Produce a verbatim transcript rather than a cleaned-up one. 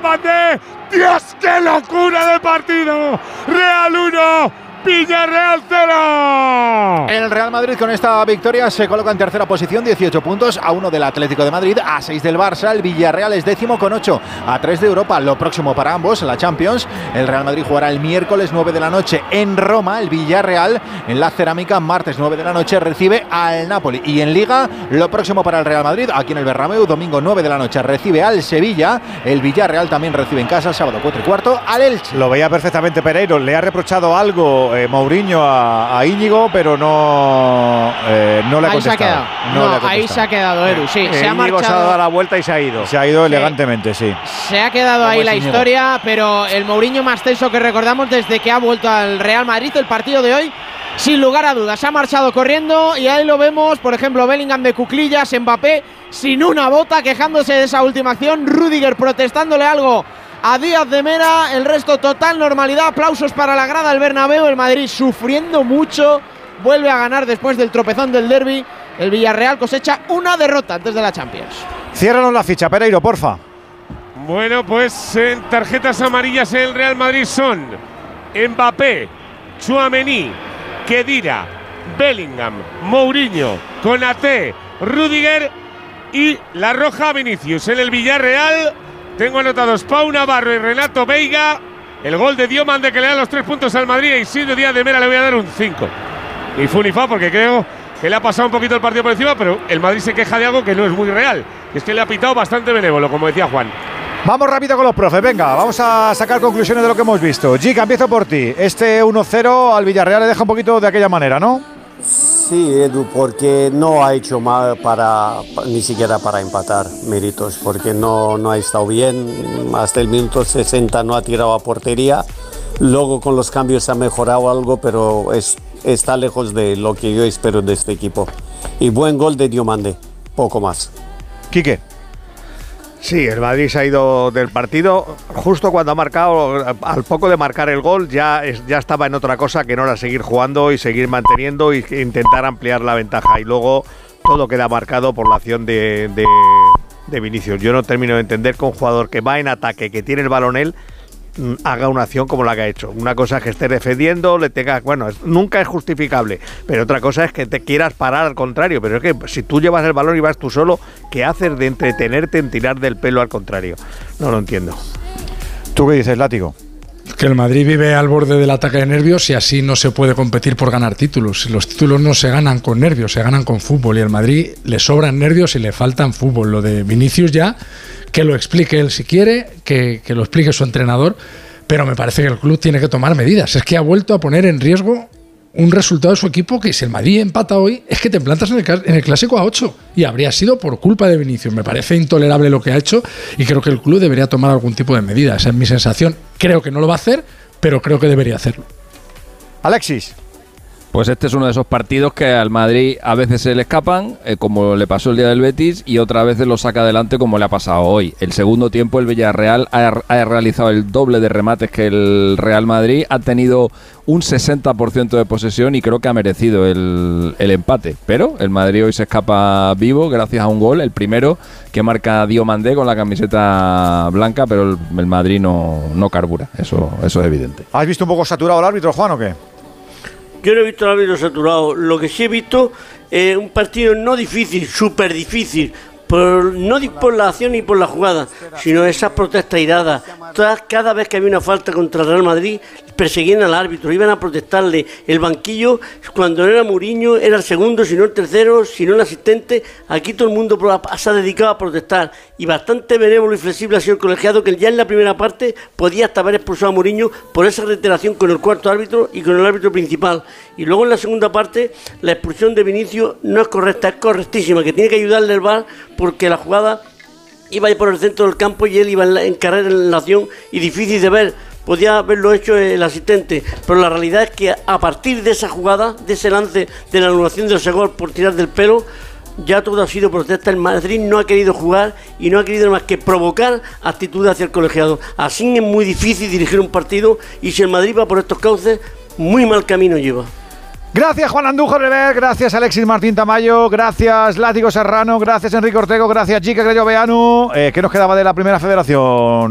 Diomandé. ¡Dios, qué locura de partido! Real uno, Villarreal cero. El Real Madrid con esta victoria se coloca en tercera posición, dieciocho puntos, a uno del Atlético de Madrid, a seis del Barça. El Villarreal es décimo con ocho, a tres de Europa. Lo próximo para ambos, la Champions. El Real Madrid jugará el miércoles nueve de la noche en Roma. El Villarreal en la Cerámica, martes nueve de la noche, recibe al Napoli. Y en Liga, lo próximo para el Real Madrid, aquí en el Bernabéu, domingo nueve de la noche, recibe al Sevilla. El Villarreal también recibe en casa, sábado cuatro y cuarto, al Elche. Lo veía perfectamente Pereiro. Le ha reprochado algo Eh, Mourinho a, a Íñigo, pero no, eh, no le ha ahí contestado. Se ha quedado. No, no le ha contestado. Ahí se ha quedado Edu, sí. Eh, se ha Íñigo marchado. se ha dado la vuelta y se ha ido. Se ha ido Sí. elegantemente, sí. Se ha quedado ahí la Íñigo. historia, pero el Mourinho más tenso que recordamos desde que ha vuelto al Real Madrid, el partido de hoy, sin lugar a dudas. Se ha marchado corriendo y ahí lo vemos, por ejemplo, Bellingham de cuclillas, Mbappé sin una bota, quejándose de esa última acción, Rüdiger protestándole algo a Díaz de Mera, el resto total normalidad, aplausos para la grada del Bernabéu, el Madrid sufriendo mucho, vuelve a ganar después del tropezón del derbi, el Villarreal cosecha una derrota antes de la Champions. Ciérranos la ficha, Pereiro, porfa. Bueno, pues en tarjetas amarillas en el Real Madrid son Mbappé, Tchouaméni, Khedira, Bellingham, Mourinho, Konaté, Rüdiger y la roja a Vinicius. En el Villarreal tengo anotados Pau Navarro y Renato Veiga. El gol de Diomandé que le da los tres puntos al Madrid. Y Isidro Díaz de Mera le voy a dar un cinco. Ni fu ni fa, porque creo que le ha pasado un poquito el partido por encima, pero el Madrid se queja de algo que no es muy real. Y es que le ha pitado bastante benévolo, como decía Juan. Vamos rápido con los profes, venga, vamos a sacar conclusiones de lo que hemos visto. Gica, empiezo por ti. Este uno cero al Villarreal le deja un poquito de aquella manera, ¿no? Sí, Edu, porque no ha hecho mal para, ni siquiera para empatar méritos, porque no, no ha estado bien, hasta el minuto sesenta no ha tirado a portería, luego con los cambios ha mejorado algo, pero es, está lejos de lo que yo espero de este equipo. Y buen gol de Diomandé, poco más. Quique. Sí, el Madrid se ha ido del partido justo cuando ha marcado, al poco de marcar el gol, ya, es, ya estaba en otra cosa que no era seguir jugando y seguir manteniendo e intentar ampliar la ventaja. Y luego todo queda marcado por la acción de, de, de Vinicius. Yo no termino de entender que un jugador que va en ataque, que tiene el balón él, haga una acción como la que ha hecho. Una cosa es que esté defendiendo, le tenga, bueno, es, nunca es justificable, pero otra cosa es que te quieras parar al contrario. Pero es que si tú llevas el balón y vas tú solo, ¿qué haces de entretenerte en tirar del pelo al contrario? No lo entiendo. ¿Tú qué dices, Látigo? Que el Madrid vive al borde del ataque de nervios y así no se puede competir por ganar títulos. Los títulos no se ganan con nervios, se ganan con fútbol, y al Madrid le sobran nervios y le faltan fútbol. Lo de Vinicius ya, que lo explique él si quiere, que, que lo explique su entrenador, pero me parece que el club tiene que tomar medidas. Es que ha vuelto a poner en riesgo un resultado de su equipo que, si el Madrid empata hoy, es que te plantas en el, en el Clásico a ocho, y habría sido por culpa de Vinicius. Me parece intolerable lo que ha hecho y creo que el club debería tomar algún tipo de medida. Esa es mi sensación. Creo que no lo va a hacer, pero creo que debería hacerlo. Alexis. Pues este es uno de esos partidos que al Madrid a veces se le escapan, eh, como le pasó el día del Betis, y otras veces lo saca adelante, como le ha pasado hoy. El segundo tiempo el Villarreal ha, ha realizado el doble de remates que el Real Madrid, ha tenido un sesenta por ciento de posesión y creo que ha merecido el, el empate. Pero el Madrid hoy se escapa vivo gracias a un gol, el primero que marca Diomandé con la camiseta blanca, pero el, el Madrid no, no carbura, eso, eso es evidente. ¿Has visto un poco saturado el árbitro, Juan, o qué? Yo no he visto el árbitro saturado. Lo que sí he visto es eh, un partido no difícil, súper difícil. Por, no por la acción ni por la jugada, sino esas protestas iradas. Todas, cada vez que había una falta contra el Real Madrid, perseguían al árbitro, iban a protestarle. El banquillo, cuando no era Mourinho, era el segundo, si no el tercero, si no el asistente. Aquí todo el mundo se ha dedicado a protestar. Y bastante benévolo y flexible ha sido el colegiado, que ya en la primera parte podía hasta haber expulsado a Mourinho por esa reiteración con el cuarto árbitro y con el árbitro principal. Y luego en la segunda parte, la expulsión de Vinicius no es correcta, es correctísima, que tiene que ayudarle el V A R, porque la jugada iba por el centro del campo y él iba en, la, en carrera en la acción, y difícil de ver. Podía haberlo hecho el asistente, pero la realidad es que a partir de esa jugada, de ese lance de la anulación del ese gol por tirar del pelo, ya todo ha sido protesta. El Madrid no ha querido jugar y no ha querido más que provocar actitudes hacia el colegiado. Así es muy difícil dirigir un partido, y si el Madrid va por estos cauces, muy mal camino lleva. Gracias, Juan Andújar Rever, gracias Alexis Martín Tamayo, gracias Látigo Serrano, gracias Enrique Ortego, gracias Gica Grello Beanu. Eh, ¿Qué nos quedaba de la Primera Federación?